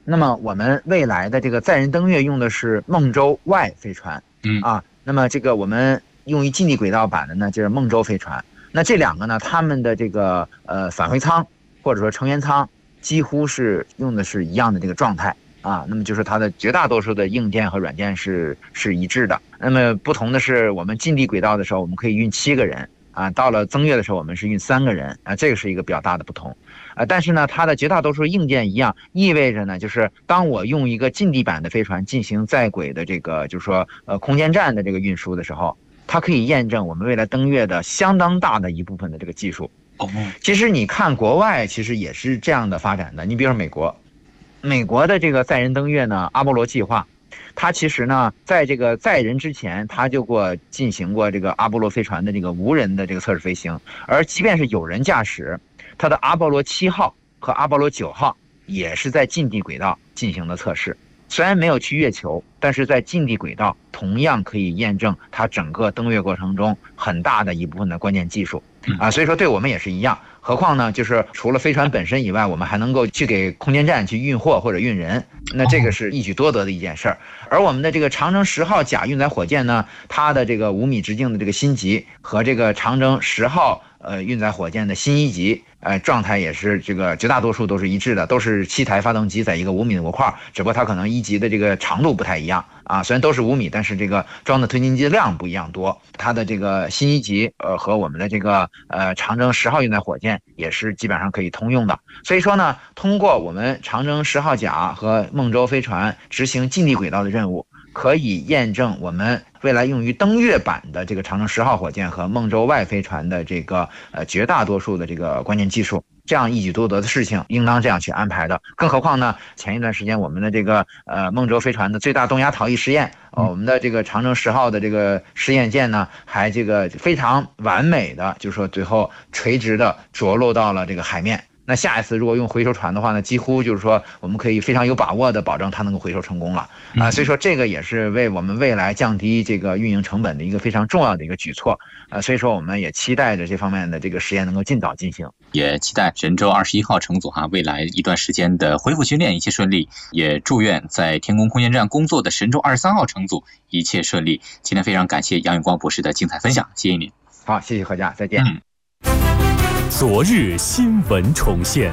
那么我们未来的这个载人登月用的是孟舟 Y 飞船，那么这个我们用于近地轨道版的呢就是孟舟飞船。那这两个呢，他们的这个返回舱或者说成员舱几乎是用的是一样的这个状态啊。那么就是它的绝大多数的硬件和软件是一致的。那么不同的是，我们近地轨道的时候我们可以运7个人啊，到了增月的时候我们是运3个人啊，这个是一个比较大的不同。但是呢，它的绝大多数硬件一样，意味着呢，就是当我用一个近地版的飞船进行在轨的这个，就是说空间站的这个运输的时候，它可以验证我们未来登月的相当大的一部分的这个技术。其实你看国外其实也是这样的发展的，你比如说美国的这个载人登月呢，阿波罗计划，它其实呢在这个载人之前，它就进行过这个阿波罗飞船的这个无人的这个测试飞行，而即便是有人驾驶，它的阿波罗7号和阿波罗9号也是在近地轨道进行的测试。虽然没有去月球，但是在近地轨道同样可以验证它整个登月过程中很大的一部分的关键技术啊。所以说对我们也是一样。何况呢，就是除了飞船本身以外，我们还能够去给空间站去运货或者运人，那这个是一举多得的一件事儿。而我们的这个长征10号甲运载火箭呢，它的这个5米直径的这个新级和这个长征10号运载火箭的新1级状态也是这个绝大多数都是一致的，都是7台发动机在一个5米的模块，只不过它可能1级的这个长度不太一样啊。虽然都是5米，但是这个装的推进剂的量不一样多。它的这个新1级和我们的这个长征10号运载火箭也是基本上可以通用的。所以说呢，通过我们长征10号甲和孟舟飞船执行近地轨道的任务，可以验证我们未来用于登月版的这个长征10号火箭和孟舟 Y 飞船的这个绝大多数的这个关键技术。这样一举多得的事情应当这样去安排的。更何况呢，前一段时间我们的这个孟舟飞船的最大动压逃逸实验，我们的这个长征10号的这个试验舰呢，还这个非常完美的，就是说最后垂直的着陆到了这个海面。那下一次如果用回收船的话呢，几乎就是说我们可以非常有把握的保证它能够回收成功了啊。所以说这个也是为我们未来降低这个运营成本的一个非常重要的一个举措啊。所以说我们也期待着这方面的这个实验能够尽早进行， 也期待神舟21号乘组未来一段时间的恢复训练一切顺利，也祝愿在天宫空间站工作的神舟23号乘组一切顺利。今天非常感谢杨永光博士的精彩分享，谢谢您。 好，谢谢何家，再见。 昨日新闻重现，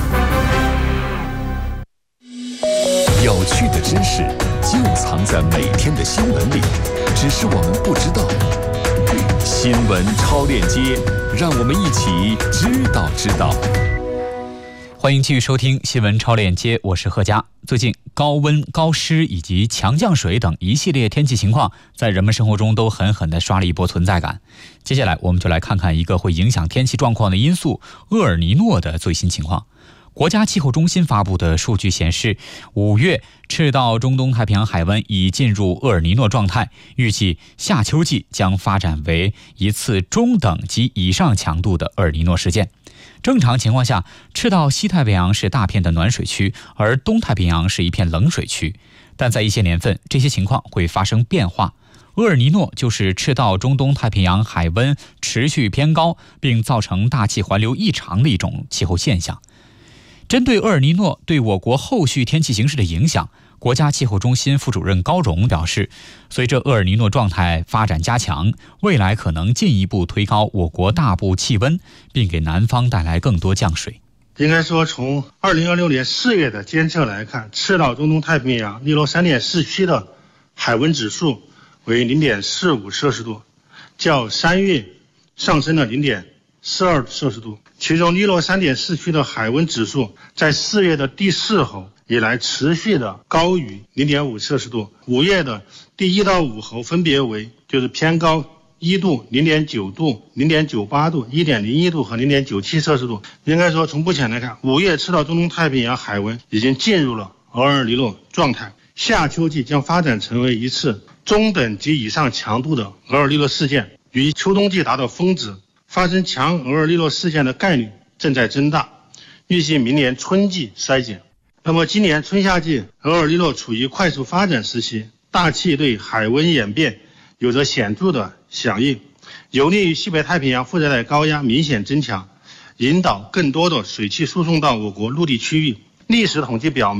有趣的知识就藏在每天的新闻里，只是我们不知道。新闻超链接，让我们一起知道。 欢迎继续收听新闻超链接，我是贺佳。最近高温、高湿以及强降水等一系列天气情况，在人们生活中都狠狠地刷了一波存在感。接下来我们就来看看一个会影响天气状况的因素——厄尔尼诺的最新情况。国家气候中心发布的数据显示，5月赤道中东太平洋海湾已进入厄尔尼诺状态，预计夏秋季将发展为一次中等及以上强度的厄尔尼诺事件。正常情况下，赤道西太平洋是大片的暖水区，而东太平洋是一片冷水区。但在一些年份，这些情况会发生变化。厄尔尼诺就是赤道中东太平洋海温持续偏高，并造成大气环流异常的一种气候现象。针对厄尔尼诺对我国后续天气形势的影响，国家气候中心副主任高荣表示，随着厄尔尼诺状态发展加强，未来可能进一步推高我国大部气温，并给南方带来更多降水。 应该说，从2026年4月的监测来看，赤道中东太平洋利洛3.4区的海温指数为 0.45 摄氏度，较3月上升了 0.42 摄氏度。其中利洛3.4区的海温指数在4月的第4候以来持续的高于 0.5 摄氏度，5月的第1到5候分别为就是偏高1度、0.9 度、0.98 度、1.01 度和 0.97 摄氏度。应该说，从目前来看，5月赤道中东太平洋海温已经进入了厄尔尼诺状态，夏秋季将发展成为一次中等及以上强度的厄尔尼诺事件，于秋冬季达到峰值。发生强厄尔尼诺事件的概率正在增大，预计明年春季衰减。那么今年春夏季厄尔尼诺处于快速发展时期，大气对海温演变有着显著的响应，有利于西北太平洋副热带高压明显增强，引导更多的水汽输送到我国陆地区域。历史统计表明，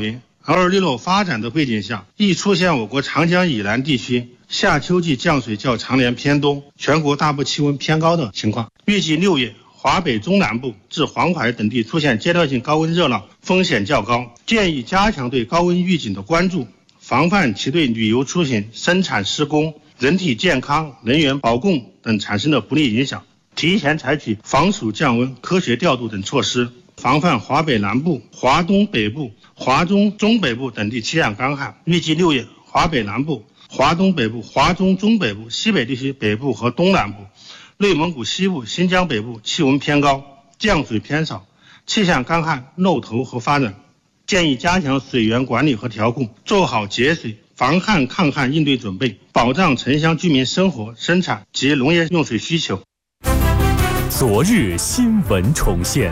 而尼罗发展的背景下，易出现我国长江以南地区夏秋季降水较常年偏多，全国大部气温偏高的情况。预计6月，华北中南部至黄海等地出现阶段性高温热浪，风险较高，建议加强对高温预警的关注，防范其对旅游出行、生产施工、人体健康、能源保供等产生的不利影响，提前采取防暑降温、科学调度等措施，防范华北南部、华东北部、华中中北部等地气象干旱。预计6月，华北南部、华东北部、华中中北部、西北地区北部和东南部、内蒙古西部、新疆北部气温偏高，降水偏少，气象干旱露头和发展。建议加强水源管理和调控，做好节水、防旱抗旱应对准备，保障城乡居民生活、生产及农业用水需求。 昨日新闻重现，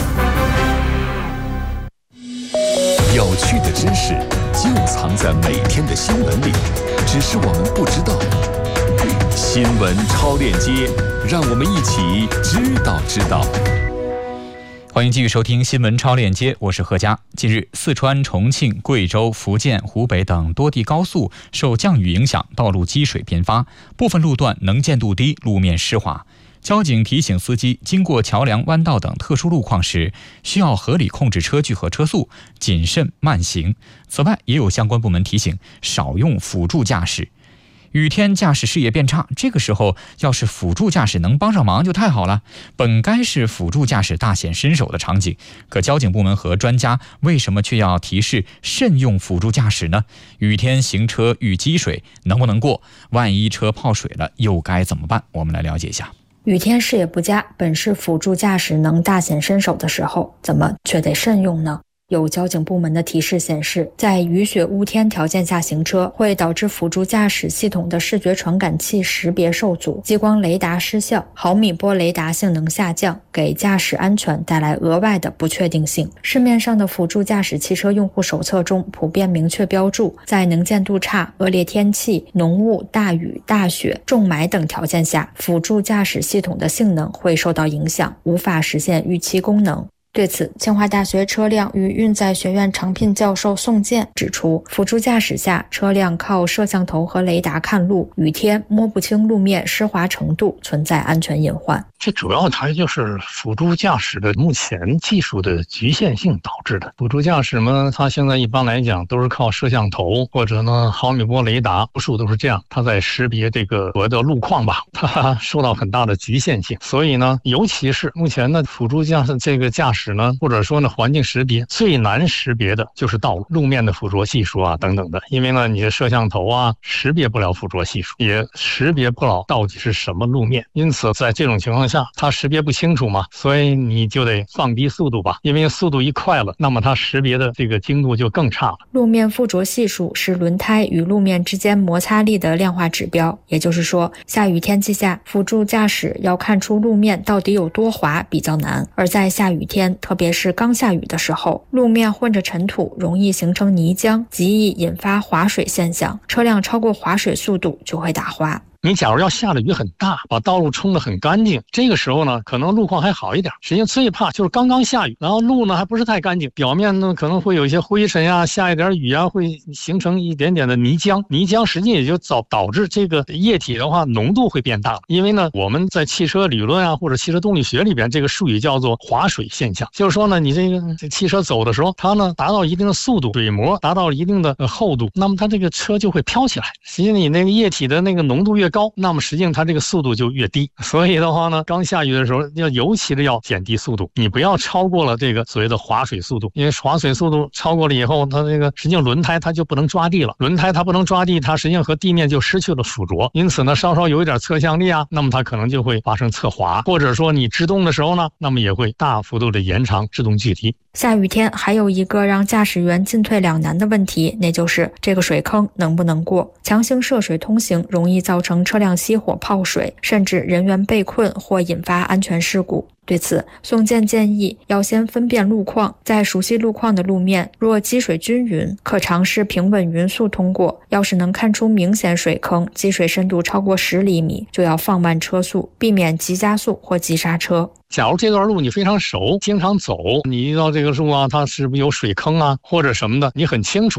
有趣的知识就藏在每天的新闻里，只是我们不知道。新闻超链接，让我们一起知道。 欢迎继续收听新闻超链接，我是何佳。近日，四川、重庆、贵州、福建、湖北等多地高速受降雨影响，道路积水频发，部分路段能见度低，路面湿滑。交警提醒司机，经过桥梁、弯道等特殊路况时，需要合理控制车距和车速，谨慎慢行。此外，也有相关部门提醒，少用辅助驾驶。雨天驾驶视野变差，这个时候要是辅助驾驶能帮上忙就太好了。本该是辅助驾驶大显身手的场景，可交警部门和专家为什么却要提示慎用辅助驾驶呢？雨天行车遇积水能不能过？万一车泡水了又该怎么办？我们来了解一下。 雨天视野不佳，本是辅助驾驶能大显身手的时候，怎么却得慎用呢？有交警部门的提示显示，在雨雪雾天条件下行车，会导致辅助驾驶系统的视觉传感器识别受阻，激光雷达失效，毫米波雷达性能下降，给驾驶安全带来额外的不确定性。市面上的辅助驾驶汽车用户手册中普遍明确标注，在能见度差、恶劣天气、浓雾、大雨、大雪、重霾等条件下，辅助驾驶系统的性能会受到影响，无法实现预期功能。对此，清华大学车辆与运载学院常聘教授宋健指出，辅助驾驶下，车辆靠摄像头和雷达看路，雨天摸不清路面湿滑程度，存在安全隐患。 这主要它就是辅助驾驶的目前技术的局限性导致的。辅助驾驶嘛，它现在一般来讲都是靠摄像头或者呢毫米波雷达，多数都是这样，它在识别这个所谓的路况吧，它受到很大的局限性。所以呢，尤其是目前的辅助驾驶呢，或者说呢环境识别最难识别的就是道路、路面的附着系数啊等等的，因为呢你的摄像头啊识别不了附着系数，也识别不了到底是什么路面，因此在这种情况下它识别不清楚嘛，所以你就得放低速度吧，因为速度一快了，那么它识别的这个精度就更差了。 路面附着系数是轮胎与路面之间摩擦力的量化指标，也就是说，下雨天气下，辅助驾驶要看出路面到底有多滑比较难。而在下雨天，特别是刚下雨的时候，路面混着尘土，容易形成泥浆，极易引发滑水现象，车辆超过滑水速度就会打滑。 你假如要下的雨很大，把道路冲得很干净，这个时候呢，可能路况还好一点。实际上最怕就是刚刚下雨，然后路呢还不是太干净，表面呢可能会有一些灰尘啊，下一点雨啊，会形成一点点的泥浆。泥浆实际也就导致这个液体的话浓度会变大。因为呢，我们在汽车理论啊或者汽车动力学里边，这个术语叫做滑水现象，就是说呢，你这个汽车走的时候，它呢达到一定的速度，水膜达到一定的厚度，那么它这个车就会飘起来。实际上你那个液体的那个浓度越高，那么实际上它这个速度就越低。所以的话呢，刚下雨的时候尤其的要减低速度，你不要超过了这个所谓的滑水速度，因为滑水速度超过了以后，它这个实际上轮胎它就不能抓地了，轮胎它不能抓地，它实际上和地面就失去了附着，因此呢，稍稍有一点侧向力啊，那么它可能就会发生侧滑，或者说你制动的时候呢，那么也会大幅度的延长制动距离。 下雨天还有一个让驾驶员进退两难的问题，那就是这个水坑能不能过。强行涉水通行容易造成成车辆熄火泡水，甚至人员被困或引发安全事故。对此，宋健建议要先分辨路况，在熟悉路况的路面，若积水均匀，可尝试平稳匀速通过；要是能看出明显水坑，积水深度超过10厘米，就要放慢车速，避免急加速或急刹车。 假如这段路你非常熟，经常走，你遇到这个路啊，它是不是有水坑啊或者什么的，你很清楚，